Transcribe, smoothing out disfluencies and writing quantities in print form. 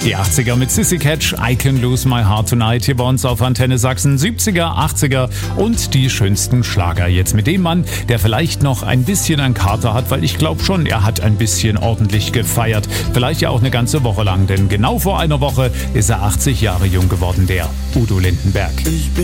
Die 80er mit Sissy Catch, I Can Lose My Heart Tonight hier bei uns auf Antenne Sachsen. 70er, 80er und die schönsten Schlager. Jetzt mit dem Mann, der vielleicht noch ein bisschen einen Kater hat, weil ich glaube schon, er hat ein bisschen ordentlich gefeiert. Vielleicht ja auch eine ganze Woche lang, denn genau vor einer Woche ist er 80 Jahre jung geworden, der Udo Lindenberg.